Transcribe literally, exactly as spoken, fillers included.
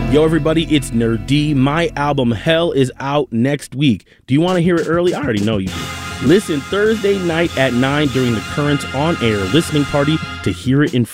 Yo, everybody, it's Nerd D. My album Hell is out next week. Do you want to hear it early? I already know you do. Listen Thursday night at nine during the Currents on Air listening party to hear it in